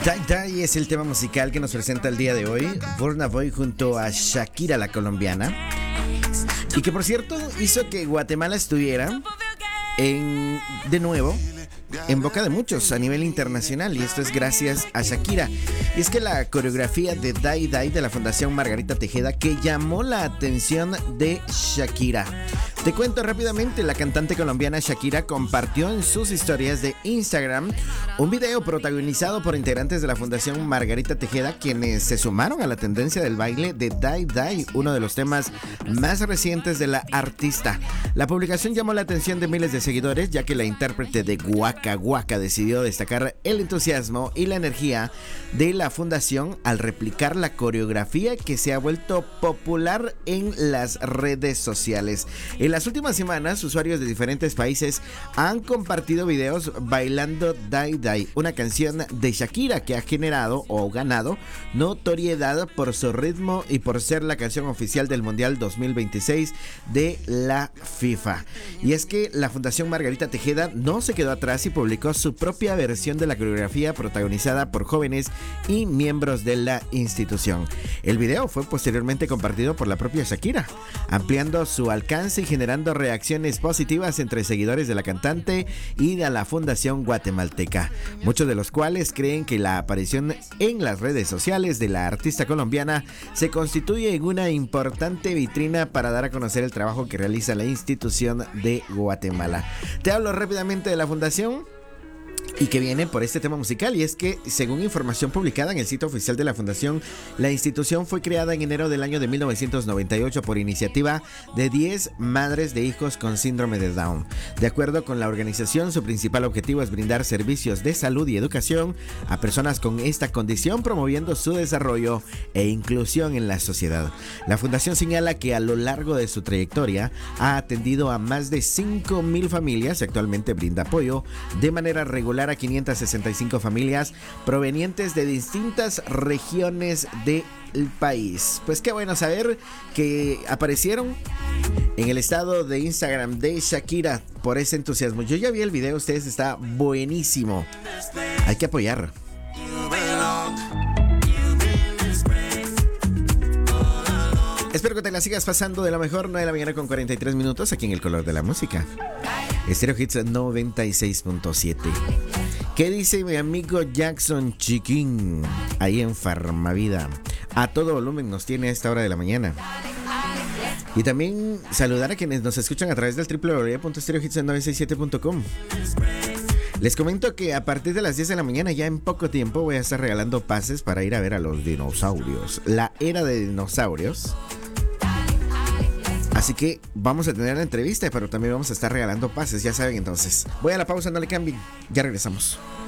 Die Die es el tema musical que nos presenta el día de hoy Burna Boy junto a Shakira, la colombiana, y que por cierto hizo que Guatemala estuviera de nuevo en boca de muchos a nivel internacional, y esto es gracias a Shakira. Y es que la coreografía de Die Die de la Fundación Margarita Tejeda, que llamó la atención de Shakira. Te cuento rápidamente, la cantante colombiana Shakira compartió en sus historias de Instagram un video protagonizado por integrantes de la Fundación Margarita Tejeda, quienes se sumaron a la tendencia del baile de Die Die, uno de los temas más recientes de la artista. La publicación llamó la atención de miles de seguidores, ya que la intérprete de Waka Waka decidió destacar el entusiasmo y la energía de la fundación al replicar la coreografía que se ha vuelto popular en las redes sociales. En las últimas semanas, usuarios de diferentes países han compartido videos bailando Die Die, una canción de Shakira que ha generado o ganado notoriedad por su ritmo y por ser la canción oficial del Mundial 2026 de la FIFA. Y es que la Fundación Margarita Tejeda no se quedó atrás y publicó su propia versión de la coreografía protagonizada por jóvenes y miembros de la institución. El video fue posteriormente compartido por la propia Shakira, ampliando su alcance y generando reacciones positivas entre seguidores de la cantante y de la Fundación Guatemalteca, muchos de los cuales creen que la aparición en las redes sociales de la artista colombiana se constituye en una importante vitrina para dar a conocer el trabajo que realiza la institución de Guatemala. Te hablo rápidamente de la fundación y que viene por este tema musical, y es que según información publicada en el sitio oficial de la fundación, la institución fue creada en enero del año de 1998 por iniciativa de 10 madres de hijos con síndrome de Down. De acuerdo con la organización, su principal objetivo es brindar servicios de salud y educación a personas con esta condición, promoviendo su desarrollo e inclusión en la sociedad. La fundación señala que a lo largo de su trayectoria ha atendido a más de 5,000 familias y actualmente brinda apoyo de manera regular a 565 familias provenientes de distintas regiones del país. Pues qué bueno saber que aparecieron en el estado de Instagram de Shakira por ese entusiasmo. Yo ya vi el video, ustedes, está buenísimo. Hay que apoyar. Espero que te la sigas pasando de lo mejor. 9 de la mañana con 43 minutos aquí en El Color de la Música. Stereo Hits 96.7. ¿Qué dice mi amigo Jackson Chiquín ahí en Farmavida? A todo volumen nos tiene a esta hora de la mañana. Y también saludar a quienes nos escuchan a través del www.stereohits967.com. Les comento que a partir de las 10 de la mañana, ya en poco tiempo, voy a estar regalando pases para ir a ver a los dinosaurios. La era de dinosaurios. Así que vamos a tener la entrevista, pero también vamos a estar regalando pases, ya saben. Entonces voy a la pausa, no le cambien, ya regresamos.